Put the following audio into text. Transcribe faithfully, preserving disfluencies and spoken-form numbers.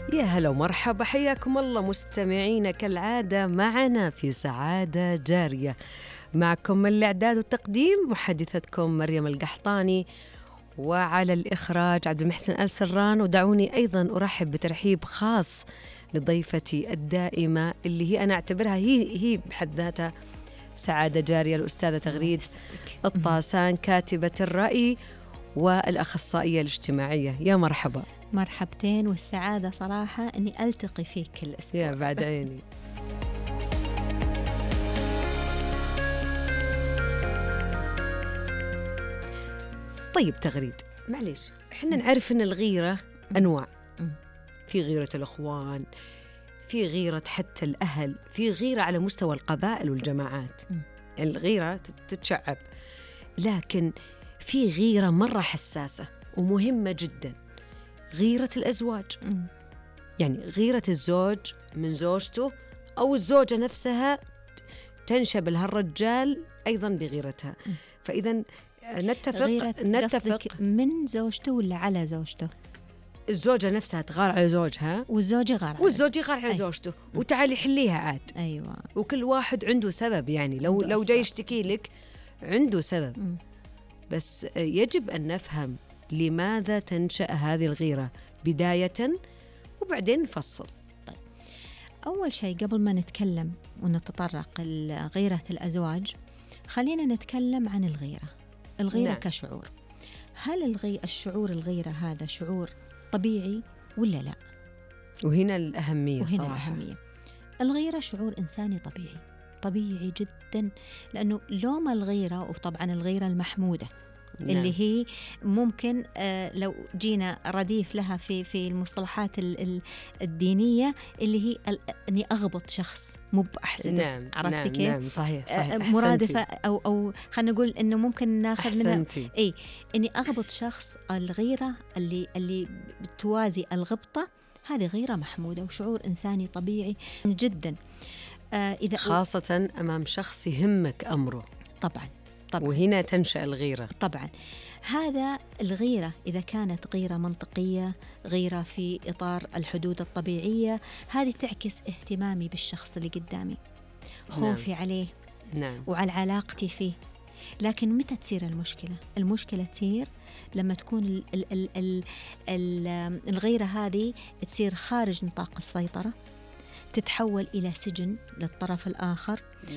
يا هلا ومرحبا، حياكم الله مستمعينا كالعادة معنا في سعادة جارية. معكم من الإعداد والتقديم محدثتكم مريم القحطاني، وعلى الإخراج عبد المحسن آل سران. ودعوني أيضا أرحب بترحيب خاص لضيفتي الدائمة اللي هي أنا أعتبرها هي هي بحد ذاتها سعادة جارية، الأستاذة تغريد الطاسان، كاتبة الرأي والأخصائية الاجتماعية. يا مرحبا. مرحبتين، والسعادة صراحة أني ألتقي فيك كل أسبوع. يا بعد عيني. طيب تغريد، معليش، احنا نعرف أن الغيرة أنواع، في غيرة الأخوان، في غيرة حتى الأهل، في غيرة على مستوى القبائل والجماعات. يعني الغيرة تتشعب، لكن في غيرة مرة حساسة ومهمة جدا، غيرة الأزواج. م. يعني غيرة الزوج من زوجته، أو الزوجة نفسها تنشب لها الرجال أيضا بغيرتها. م. فإذا نتفق نتفق من زوجته ولا على زوجته؟ الزوجة نفسها تغار على زوجها، والزوج يغار على والزوج يغار على زوجته، وتعالي حليها عاد. أيوة. وكل واحد عنده سبب، يعني لو لو جاي يشتكي لك عنده سبب. م. بس يجب أن نفهم لماذا تنشأ هذه الغيرة بداية، وبعدين نفصل. طيب، أول شيء قبل ما نتكلم ونتطرق لغيرة الأزواج، خلينا نتكلم عن الغيرة. الغيرة نعم. كشعور، هل الغي... الشعور الغيرة هذا شعور طبيعي ولا لا؟ وهنا الأهمية وهنا صراحة. الأهمية. الغيرة شعور إنساني طبيعي، طبيعي جدا، لأنه لوم الغيرة، وطبعا الغيرة المحمودة نعم. اللي هي ممكن آه لو جينا رديف لها في في المصطلحات الدينية، اللي هي أني أغبط شخص مو بأحسن. نعم. عرفتي نعم. كيف؟ نعم. صحيح. صحيح. آه مرادفة أو أو خلينا نقول إنه ممكن ناخذ منها إيه، إني أغبط شخص. الغيرة اللي اللي توازي الغبطة، هذه غيرة محمودة وشعور إنساني طبيعي جدا. آه إذا خاصة أمام شخص يهمك أمره. طبعا. طبعاً. وهنا تنشأ الغيرة. طبعا. هذا الغيرة إذا كانت غيرة منطقية، غيرة في إطار الحدود الطبيعية، هذه تعكس اهتمامي بالشخص اللي قدامي، خوفي نعم. عليه نعم. وعلى علاقتي فيه. لكن متى تصير المشكلة؟ المشكلة تصير لما تكون ال ال ال ال ال الغيرة هذه تصير خارج نطاق السيطرة، تتحول إلى سجن للطرف الآخر،